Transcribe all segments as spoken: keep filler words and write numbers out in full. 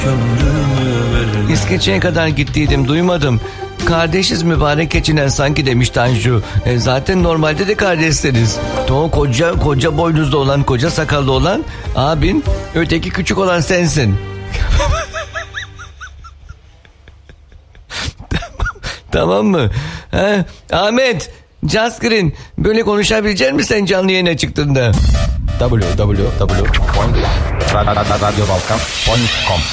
İskeçe'ye kadar gittiydim, duymadım. Kardeşiz mübarek keçiler sanki demiş Tanju. E zaten normalde de kardeşsiniz. O koca koca boynuzlu olan, koca sakallı olan abin, öteki küçük olan sensin. Tamam mı? He? Ahmet, Just Green, böyle konuşabilecek misin sen canlı yayına çıktığında? double-u double-u double-u nokta radyo balkan nokta com.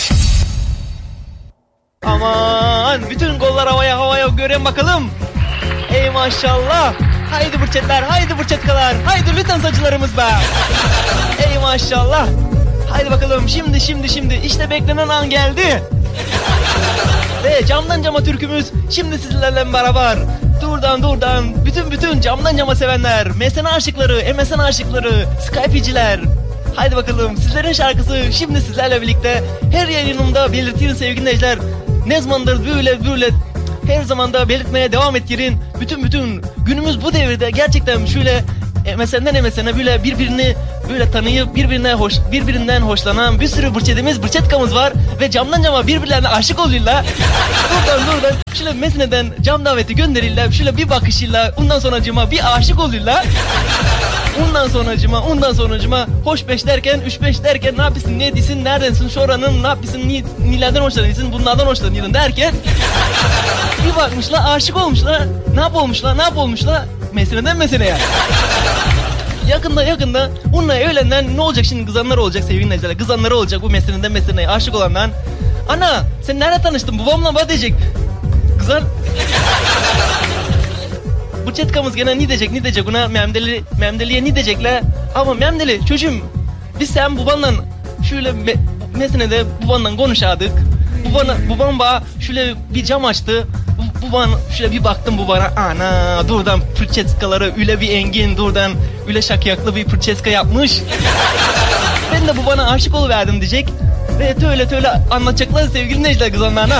Aman, bütün kollar havaya havaya gören bakalım. Ey maşallah. Haydi burçetler, haydi burçetkalar, haydi lütfen saçlarımız be. Ey maşallah. Haydi bakalım, şimdi şimdi şimdi işte beklenen an geldi. Ve camdan cama türkümüz şimdi sizlerle beraber. Durdan durdan bütün bütün camdan cama sevenler, M S N aşıkları, M S N aşıkları, Skype'ciler. Haydi bakalım, sizlerin şarkısı şimdi sizlerle birlikte. Her yayınımda belirtirim sevgili dinleyiciler. Ne zamandır böyle böyle her zaman da belirtmeye devam ettirin. Bütün bütün günümüz bu devirde gerçekten şöyle M S N'den M S N'e böyle birbirini böyle tanıyıp birbirine hoş, birbirinden hoşlanan bir sürü burçetimiz, burçetkamız var ve camdan cama birbirlerine aşık oluyorlar. Buradan buradan şöyle M S N'den cam daveti gönderirler, şöyle bir bakışıyla ondan sonracıma bir aşık oluyorlar. Ondan sonracıma, ondan sonracıma hoş beş derken, üç beş derken ne yapıyorsun, ne diyorsun, neredensin, şoranın ne yapıyorsun, ni, nilerden hoşlanıyorsun, bunlardan hoşlanıyorsun derken bir bakmışlar, aşık olmuşlar. Ne yap olmuşlar, ne yap olmuşlar? Meseleden meseleye. Yakında yakında onunla evlenen ne olacak şimdi, kızanlar olacak sevgili dinleyiciler. Kızanları olacak bu meseleden meseleye aşık olanlar. Ana sen nerede tanıştın, babamla bana diyecek. Kızan. Bu çetkamız gene ne diyecek, ne diyecek ona, memdeli, memdeliye ne diyecekler. Ama memdeli çocuğum, biz sen babanla şöyle me, meselede babanla konuşadık. Babana, babam bana şöyle bir cam açtı. Baban şöyle bir baktım bu bana, ana durdan pırçeskaları öyle bir engin, durdan öyle şakyaklı bir pırçeska yapmış. Ben de bu bana aşık oluverdim diyecek. Ve öyle öyle anlatacaklar sevgili dinleyiciler kızanlarına.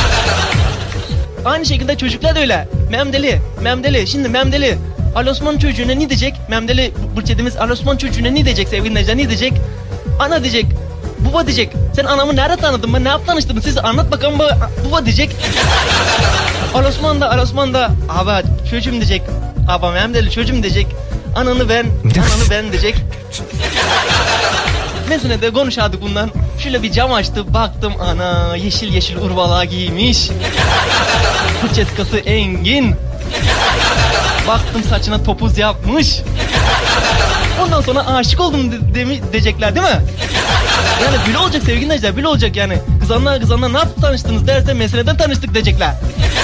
Aynı şekilde çocuklar da öyle. Memdeli, memdeli, şimdi memdeli Alosman çocuğuna ne diyecek? Memdeli burçetimiz Alosman çocuğuna ne diyecek sevgili dinleyiciler, ne diyecek? Ana diyecek, baba diyecek, sen anamı nerede tanıdın, ben ne yapıp tanıştırdın, siz anlat bakalım baba, baba diyecek. Alosman da, Alosman da, abi çocuğum diyecek, abi memdeli çocuğum diyecek, ananı ben, ananı ben diyecek. Mesela de konuşadık bundan. Şöyle bir cam açtı, baktım ana yeşil yeşil urvala giymiş. Fırçetkası engin. Baktım saçına topuz yapmış. Ondan sonra aşık oldum de, de, diyecekler değil mi? Yani böyle olacak sevgili dinleyiciler, böyle olacak yani. Kızanlar kızanlar ne yapıp tanıştınız derse meseleden tanıştık diyecekler.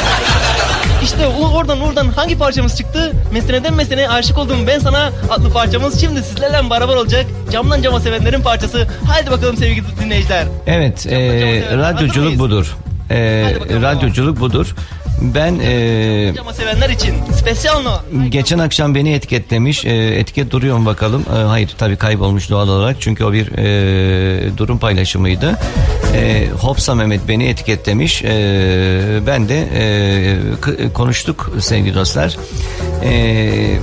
İşte oradan oradan hangi parçamız çıktı? Meseleden meseleye aşık oldum ben sana adlı parçamız şimdi sizlerle beraber olacak. Camdan cama sevenlerin parçası. Haydi bakalım sevgili dinleyiciler. Evet, e, radyoculuk budur. E, radyoculuk budur. Ben e, cama sevenler için spesyal no. Geçen akşam beni etiketlemiş. E, etiket duruyor mu bakalım? E, hayır tabii kaybolmuş doğal olarak. Çünkü o bir e, durum paylaşımıydı. E, Hopsa Mehmet beni etiketlemiş. E, ben de e, k- konuştuk sevgili dostlar. E,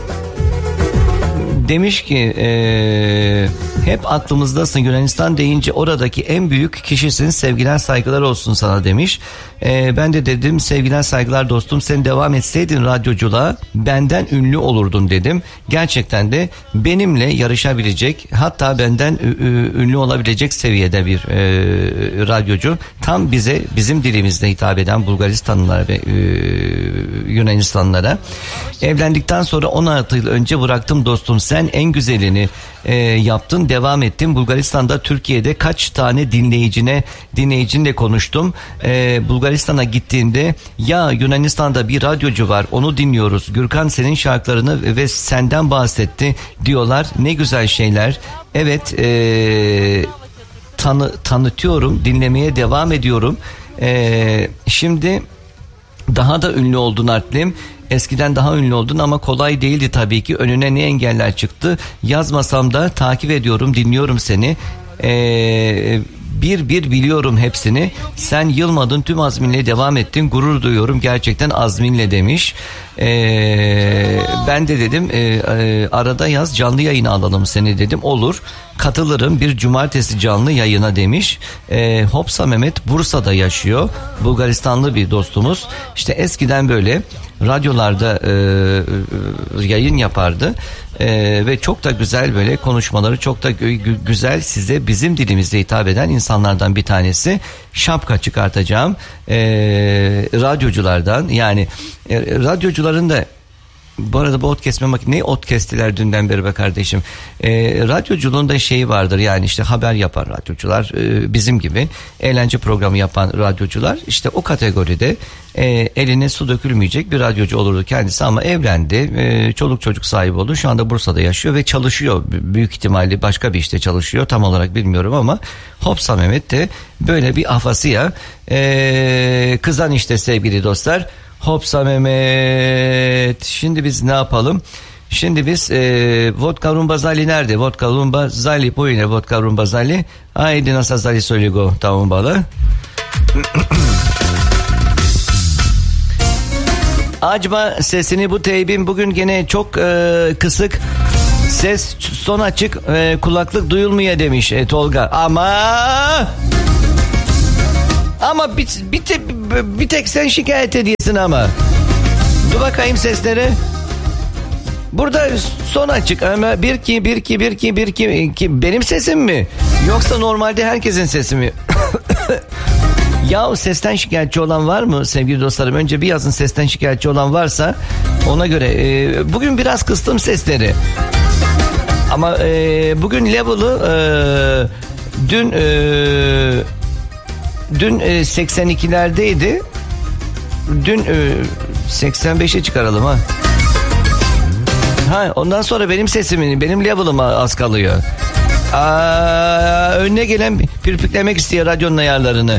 demiş ki e, hep aklımızdasın, Yunanistan deyince oradaki en büyük kişisin, sevgiler saygılar olsun sana demiş. E, ben de dedim sevgiler saygılar dostum, sen devam etseydin radyoculuğa benden ünlü olurdun dedim. Gerçekten de benimle yarışabilecek, hatta benden ü- ü- ünlü olabilecek seviyede bir e, radyocu. Tam bize, bizim dilimizde hitap eden Bulgaristanlılara ve e, Yunanistanlılara. Evlendikten sonra on altı yıl önce bıraktım dostum, sen en güzelini e, yaptın, devam ettin. Bulgaristan'da, Türkiye'de kaç tane dinleyicine dinleyicinle konuştum. E, Bulgaristan'a gittiğimde ya Yunanistan'da bir radyocu var, onu dinliyoruz, Gürkan senin şarkılarını ve senden bahsetti diyorlar. Ne güzel şeyler. Evet, e, tanı, tanıtıyorum, dinlemeye devam ediyorum. E, şimdi daha da ünlü oldun Artlim. Eskiden daha ünlü oldun ama kolay değildi tabii ki. Önüne ne engeller çıktı. Yazmasam da takip ediyorum, dinliyorum seni. Ee, Bir bir biliyorum hepsini. Sen yılmadın, tüm azminle devam ettin. Gurur duyuyorum gerçekten azminle demiş. Ee, ben de dedim e, e, arada yaz, canlı yayına alalım seni dedim. Olur, katılırım bir cumartesi canlı yayına demiş. Ee, Hopsa Mehmet Bursa'da yaşıyor. Bulgaristanlı bir dostumuz. İşte eskiden böyle radyolarda e, e, yayın yapardı. Ee, ve çok da güzel böyle konuşmaları, çok da gü- güzel size bizim dilimizde hitap eden insanlardan bir tanesi. Şapka çıkartacağım ee, radyoculardan, yani e, radyocuların da bu arada bu ot kesme makineyi ot kestiler dünden beri be kardeşim. E, radyoculuğun da şeyi vardır, yani işte haber yapan radyocular, e, bizim gibi eğlence programı yapan radyocular, işte o kategoride e, eline su dökülmeyecek bir radyocu olurdu kendisi, ama evlendi, e, çoluk çocuk sahibi oldu, şu anda Bursa'da yaşıyor ve çalışıyor, büyük ihtimalle başka bir işte çalışıyor, tam olarak bilmiyorum, ama Hopsa Mehmet de böyle bir afasıya e, kızan işte sevgili dostlar. Hopsa Mehmet. Şimdi biz ne yapalım? Şimdi biz e, vodka rumbazali nerede? Vodka rumbazali, bu yine vodka rumbazali. Haydi nasıl zali soligo tamam balı. Acaba sesini bu teybin bugün gene çok e, kısık. Ses son açık, e, kulaklık duyulmuyor demiş e, Tolga. Ama... Ama bir, bir, te, bir tek sen şikayet ediyorsun ama. Dur bakayım sesleri. Burada son açık ama bir ki bir ki bir ki bir ki, ki benim sesim mi? Yoksa normalde herkesin sesi mi? Ya sesten şikayetçi olan var mı sevgili dostlarım? Önce bir yazın, sesten şikayetçi olan varsa ona göre. E, bugün biraz kıstım sesleri. Ama e, bugün level'ı e, dün e, dün e, seksen ikilerdeydi. Dün e, seksen beşe çıkaralım ha. Ha, ondan sonra benim sesimin, benim level'ıma az kalıyor. Aa, önüne gelen pirpiklemek istiyor radyonun ayarlarını.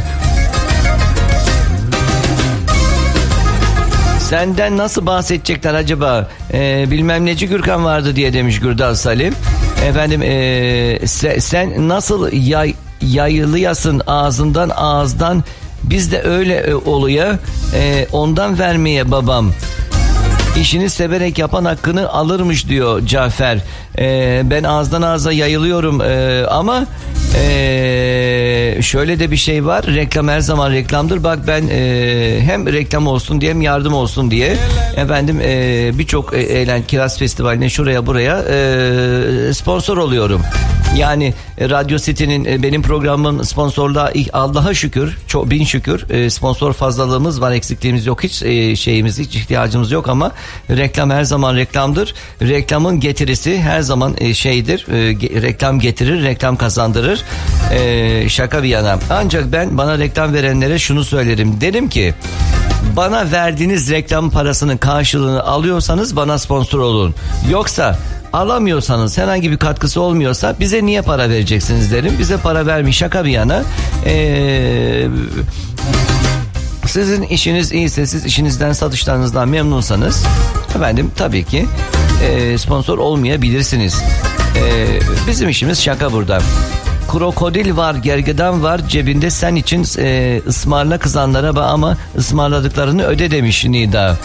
Senden nasıl bahsedecekler acaba? Ee, bilmem neci Gürkan vardı diye demiş Gürdal Salim. Efendim ee, se, sen nasıl yay, yayılıyasın ağzından ağızdan, biz de öyle e, oluyor. E, ondan vermeye babam. İşini severek yapan hakkını alırmış diyor Cafer. Ee, ben ağızdan ağza yayılıyorum ee, ama ee, şöyle de bir şey var. Reklam her zaman reklamdır. Bak ben ee, hem reklam olsun diye hem yardım olsun diye efendim ee, birçok e, eğlen Kiraz Festivali'ne şuraya buraya ee, sponsor oluyorum. Yani e, Radyo City'nin e, benim programımın sponsorluğa Allah'a şükür, çok bin şükür e, sponsor fazlalığımız var, eksikliğimiz yok, hiç e, şeyimiz, hiç ihtiyacımız yok, ama reklam her zaman reklamdır. Reklamın getirisi her zaman e, şeydir. E, ge, reklam getirir, reklam kazandırır. E, şaka bir yana. Ancak ben bana reklam verenlere şunu söylerim. Derim ki bana verdiğiniz reklam parasının karşılığını alıyorsanız bana sponsor olun. Yoksa alamıyorsanız, herhangi bir katkısı olmuyorsa bize niye para vereceksiniz derim. Bize para vermeyin, şaka bir yana. Ee, sizin işiniz iyiyse, siz işinizden, satışlarınızdan memnunsanız efendim tabii ki e, sponsor olmayabilirsiniz. E, bizim işimiz şaka burada. Krokodil var, gergedan var cebinde, sen için e, ısmarla kızanlara bak ama ısmarladıklarını öde demiş Nida.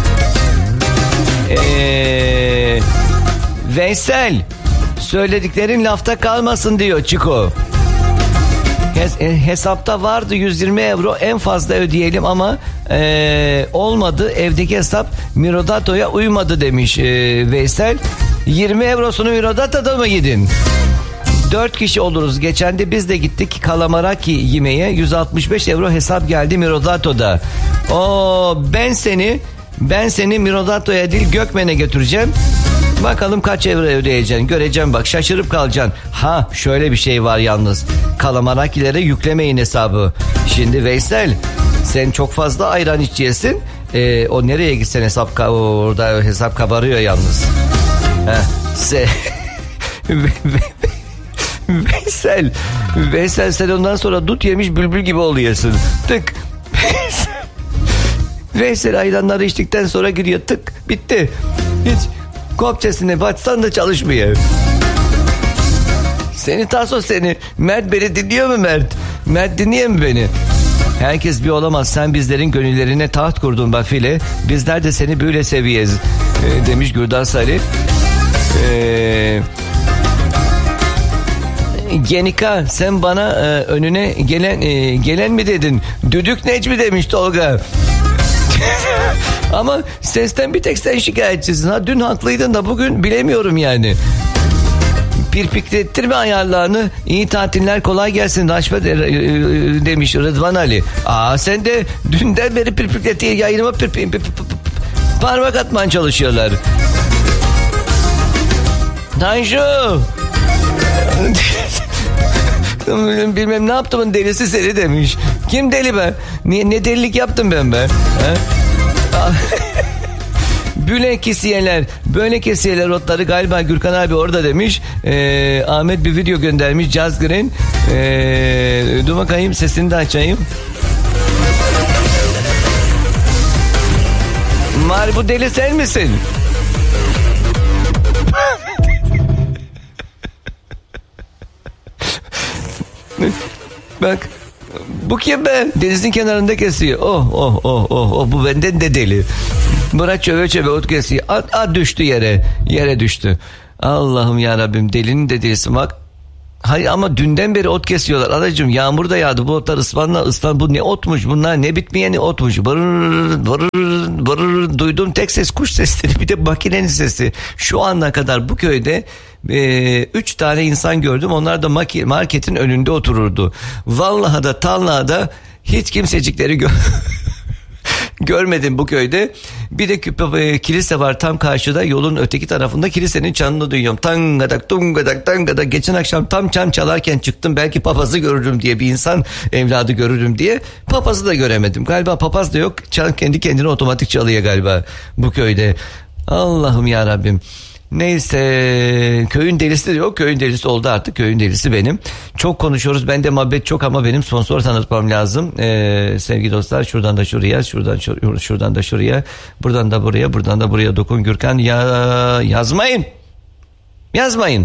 Eee Veysel, söylediklerin lafta kalmasın diyor Çiko. Hes- hesapta vardı yüz yirmi euro, en fazla ödeyelim ama ee, olmadı, evdeki hesap Mirodato'ya uymadı demiş ee, Veysel. yirmi eurosunu Mirodato'da mı yedin? Dört kişi oluruz. Geçen de biz de gittik kalamaraki yemeye, yüz altmış beş euro hesap geldi Mirodato'da. Oo, ben seni ben seni Mirodato'ya değil Gökmen'e götüreceğim. Bakalım kaç euro ödeyeceksin, göreceğim bak, şaşırıp kalacaksın. Ha, şöyle bir şey var yalnız, kalamarakilere yüklemeyin hesabı. Şimdi Veysel, sen çok fazla ayran içiyorsun, ee, o nereye gitsen hesap orada hesap kabarıyor yalnız. Heh, se Veysel Veysel sen ondan sonra dut yemiş bülbül gibi oluyorsun. Tık. Veysel ayranları içtikten sonra gidiyor, tık, bitti. Hiç kopçesine batsan da çalışmıyor. Seni Taso seni. Mert beni dinliyor mu Mert? Mert dinliyor mu beni? Herkes bir olamaz. Sen bizlerin gönüllerine taht kurdun Bafile. Bizler de seni böyle seviyoruz. Ee, demiş Gürdan Salih. Eee... Genika sen bana e, önüne gelen e, gelen mi dedin? Düdük Necmi demiş Tolga. Ama sesten bir tek sen şikayetçisin. Ha, dün haklıydın da bugün bilemiyorum yani. Pirpiklettirme ayarlarını. İyi tatiller, kolay gelsin Raşvet e, e, demiş Rıdvan Ali. Aa, sen de dünden beri pirpikletiye yayınıma pirpik, pirpik, pirpik, parmak atman çalışıyorlar. Tanju. Bilmem ne yaptımın delisi seni demiş. Kim deli be? Niye, ne delilik yaptım ben be? Büle kesiyeler, böyle kesiyeler otları galiba Gürkan abi orada demiş. Ee, Ahmet bir video göndermiş. Jazz Green. Ee, dur bakayım, sesini de açayım. Mari bu deli sen misin? Bak, bu kim be? Denizin kenarında kesiyor. Oh oh oh oh oh, bu benden de deli. Bırak çöve çöve ot kesiyor. At, at düştü yere. Yere düştü. Allah'ım ya Rabbim, delinin de delisi bak. Hayır ama dünden beri ot kesiyorlar. Adacığım yağmur da yağdı. Bu otlar ıspanla ıspan. Bu ne otmuş bunlar? Ne bitmeyen otmuş. Barır barır barır. Duyduğum tek ses kuş sesleri, bir de makinenin sesi. Şu ana kadar bu köyde e, üç tane insan gördüm. Onlar da marketin önünde otururdu. Vallahi da tallahi da hiç kimsecikleri gör görmedim bu köyde. Bir de küpe, kilise var tam karşıda, yolun öteki tarafında. Kilisenin çanını duyuyorum. Tangadak tungadak tangadak. Geçen akşam tam çan çalarken çıktım. Belki papazı görürüm diye, bir insan evladı görürüm diye. Papazı da göremedim. Galiba papaz da yok. Çan kendi kendine otomatik çalıyor galiba bu köyde. Allah'ım ya Rabbim. Neyse, köyün delisi de yok. Köyün delisi oldu artık. Köyün delisi benim. Çok konuşuyoruz. Bende muhabbet çok ama benim sponsor tanıtmam lazım. Ee, sevgili dostlar, şuradan da şuraya, şuradan şur- şuradan da şuraya, buradan da buraya, buradan da buraya dokun Gürkan. Ya yazmayın. Yazmayın.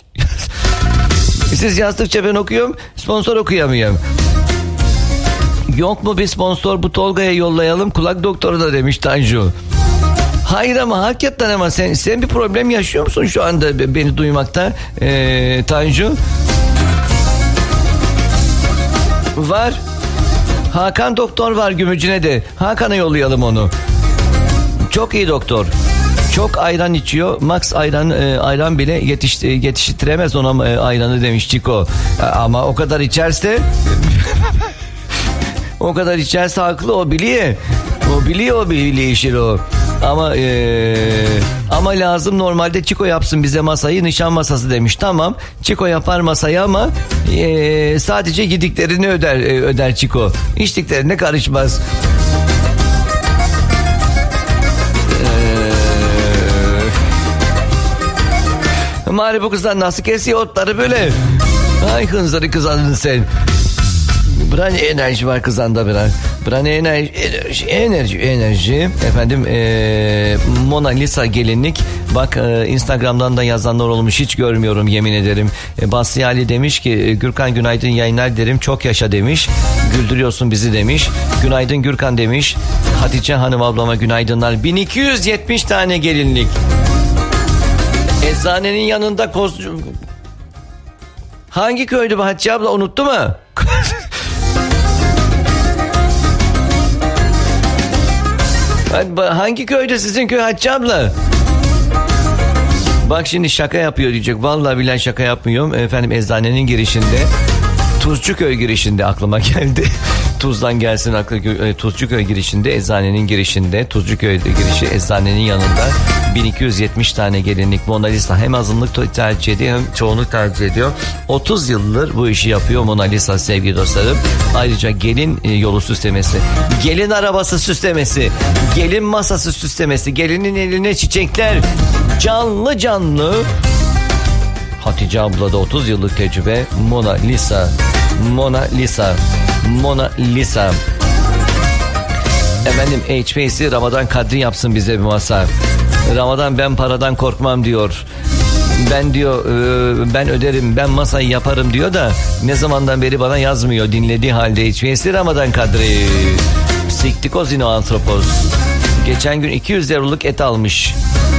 Siz yazdıkça ben okuyorum. Sponsor okuyamıyorum. Yok mu bir sponsor, bu Tolga'ya yollayalım. Kulak doktoru da demiş Tanju. Hayır ama hakikaten, ama sen sen bir problem yaşıyor musun şu anda beni duymakta ee, Tanju? Var. Hakan doktor var Gümücüne'de. Hakan'a yollayalım onu. Çok iyi doktor. Çok ayran içiyor. Max ayran e, ayran bile yetiş, yetiştiremez ona e, ayranı demiş Çiko. E, ama o kadar içerse o kadar içerse haklı, o biliyor. O biliyor, o biliyor işi o. Ama ee, ama lazım, normalde Çiko yapsın bize masayı, nişan masası demiş. Tamam, Çiko yapar masayı ama ee, sadece yediklerini öder e, öder Çiko. İçtiklerine karışmaz. Ee, Mari bu kızlar nasıl kesiyor otları böyle? Ay hınzarı kızardın sen. Bırak enerji var kızanda biraz. Bırak enerji, enerji, enerji, enerji. Efendim ee, Mona Lisa gelinlik. Bak e, Instagram'dan da yazanlar olmuş, hiç görmüyorum yemin ederim. E, Basri Ali demiş ki Gürkan günaydın yayınlar derim, çok yaşa demiş. Güldürüyorsun bizi demiş. Günaydın Gürkan demiş. Hatice Hanım ablama günaydınlar. bin iki yüz yetmiş tane gelinlik. Eczanenin yanında koz... Hangi köydü bu Hatice abla, unuttu mu? Hangi köyde sizin köy Hatice abla? Bak şimdi şaka yapıyor diyecek. Vallahi billahi şaka yapmıyorum. Efendim eczanenin girişinde, Tuzcuköy girişinde aklıma geldi. Tuz'dan gelsin aklı, Tuzcuköy girişinde, eczanenin girişinde, Tuzcuköy'de girişi, eczanenin yanında bin iki yüz yetmiş tane gelinlik Mona Lisa. Hem azınlık tercih ediyor hem çoğunluk tercih ediyor. otuz yıldır bu işi yapıyor Mona Lisa sevgili dostlarım. Ayrıca gelin yolu süslemesi, gelin arabası süslemesi, gelin masası süslemesi, gelinin eline çiçekler, canlı canlı. Hatice abla da otuz yıllık tecrübe. Mona Lisa, Mona Lisa, Mona Lisa. Efendim H P C Ramazan Kadri yapsın bize bir masa. Ramazan ben paradan korkmam diyor. Ben diyor e, ben öderim, ben masayı yaparım diyor da ne zamandan beri bana yazmıyor. Dinlediği halde H V S Ramazan Kadri. Siktikozino antropos. Geçen gün iki yüz euroluk et almış.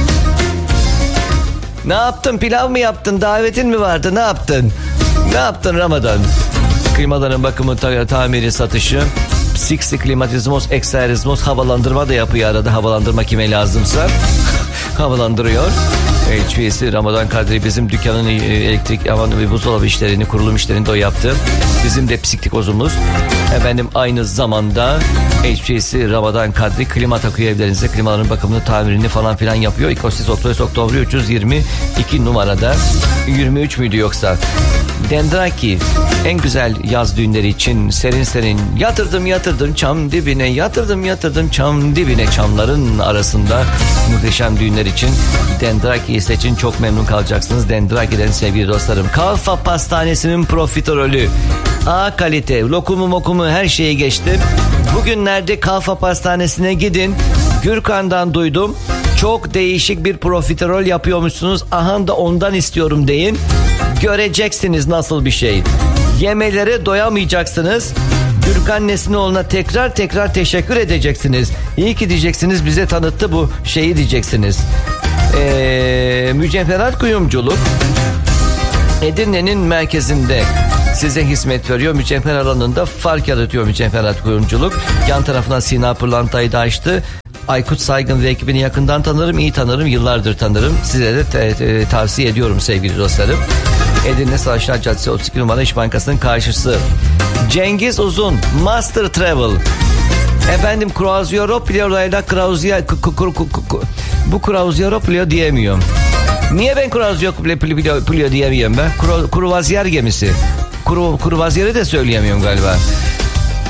Ne yaptın? Pilav mı yaptın? Davetin mi vardı? Ne yaptın? Ne yaptın Ramazan? Klimaların bakımı, ta- tamiri, satışı. Sixty klimatizmos, ekserizmos, havalandırma da yapıyor arada. Havalandırma kime lazımsa havalandırıyor. H V S Ramazan Kadri bizim dükkanın elektrik, aman ve buzdolabı işlerini, kurulum işlerini de o yaptı. Bizim de psiktikozumuz. Efendim aynı zamanda H V S Ramazan Kadri klima takıyor evlerinize. Klimaların bakımını, tamirini falan filan yapıyor. İkosis Oktober Oktober üç yüz yirmi iki numarada. yirmi üç müydü yoksa? Dendraki en güzel yaz düğünleri için serin serin yatırdım yatırdım çam dibine, yatırdım yatırdım çam dibine, çamların arasında muhteşem düğünler için Dendraki'yi seçin, çok memnun kalacaksınız. Dendraki'den sevgili dostlarım. Kalfa Pastanesi'nin profiterolü A kalite, lokumu mokumu her şeyi geçti. Bugünlerde Kalfa Pastanesi'ne gidin. Gürkan'dan duydum. Çok değişik bir profiterol yapıyormuşsunuz. Aha da ondan istiyorum deyin. Göreceksiniz nasıl bir şey. Yemelere doyamayacaksınız. Gürkan Nesinoğlu'na tekrar tekrar teşekkür edeceksiniz. İyi ki diyeceksiniz, bize tanıttı bu şeyi diyeceksiniz. Ee, mücevherat kuyumculuk Edirne'nin merkezinde size hizmet veriyor. Mücevher alanında fark yaratıyor mücevherat kuyumculuk. Yan tarafına Sina Pırlanta'yı da açtı. Aykut Saygın ve ekibini yakından tanırım, iyi tanırım, yıllardır tanırım. Size de te- te- tavsiye ediyorum sevgili dostlarım. Edirne Savaşlar Caddesi otuz iki numara İş Bankası'nın karşısı. Cengiz Uzun, Master Travel. Efendim Cruzeiro Plio'yla Cruzeiro bu Cruzeiro Plio diyemiyorum. Niye ben Cruzeiro Plio diyemiyorum ben? Kruvaziyer gemisi. Kuru, Kruvaziyeri de söyleyemiyorum galiba.